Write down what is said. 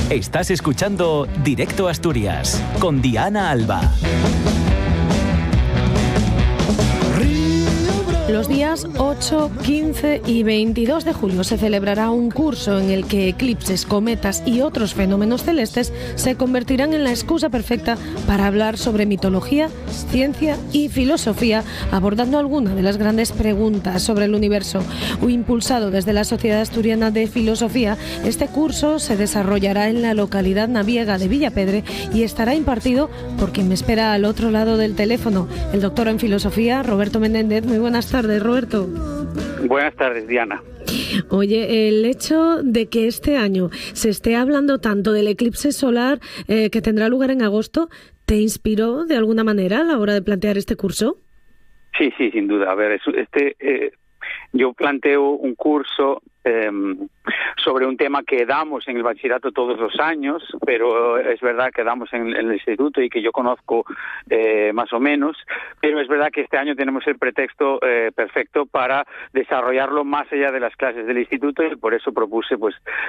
Estás escuchando Directo Asturias con Diana Alba. Los días 8, 15 y 22 de julio se celebrará un curso en el que eclipses, cometas y otros fenómenos celestes se convertirán en la excusa perfecta para hablar sobre mitología, ciencia y filosofía, abordando algunas de las grandes preguntas sobre el universo. Impulsado desde la Sociedad Asturiana de Filosofía, este curso se desarrollará en la localidad naviega de Villapedre y estará impartido por quien me espera al otro lado del teléfono, el doctor en filosofía Roberto Menéndez. Muy buenas tardes, Roberto. Buenas tardes, Diana. Oye, el hecho de que este año se esté hablando tanto del eclipse solar que tendrá lugar en agosto, ¿te inspiró de alguna manera a la hora de plantear este curso? Sí, sin duda. A ver, yo planteo un curso sobre un tema que damos en el bachillerato todos los años, pero es verdad que damos en el instituto y que yo conozco más o menos, pero es verdad que este año tenemos el pretexto perfecto para desarrollarlo más allá de las clases del instituto y por eso propuse pues